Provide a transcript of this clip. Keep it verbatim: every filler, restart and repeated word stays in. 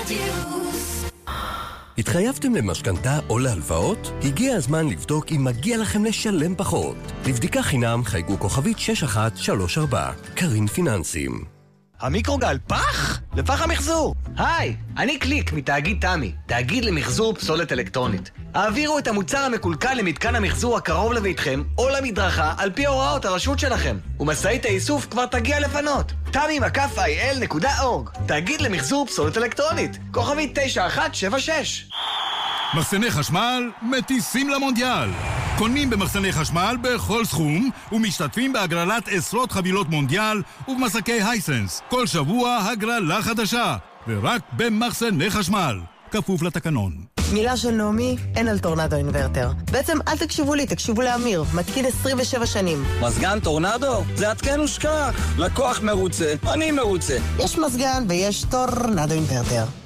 רדיוס. התחייבתם למשכנתה או להלוואות? הגיע הזמן לבדוק אם מגיע לכם לשלם פחות. לבדיקה חינם חייגו כוכבית שש אחת שלוש ארבע. קרין פיננסים. המיקרוגל פח? לפח המחזור. היי, אני קליק מתאגיד תמי, תאגיד למחזור פסולת אלקטרונית. העבירו את המוצר המקולקל למתקן המחזור הקרוב לביתכם או למדרכה על פי הוראות הרשות שלכם. ומשאית האיסוף כבר תגיע לפנות. תמי מקף איי אל נקודה אורג. תאגיד למחזור פסולת אלקטרונית. כוכבית תשע אחת שבע שש. מחסני חשמל מטיסים למונדיאל. קונים במחסני חשמל בכל סכום ומשתתפים בהגרלת עשרות חבילות מונדיאל ובמסקי הייסנס. כל שבוע הגרלה חדשה, ורק במחסני חשמל. כפוף לתקנון. מילה של נעמי, אין על טורנדו אינברטר. בעצם אל תקשיבו לי, תקשיבו לאמיר. מתקין עשרים ושבע שנים. מזגן טורנדו? זה עדכן ושכח. לקוח מרוצה, אני מרוצה. יש מזגן ויש טורנדו אינברטר.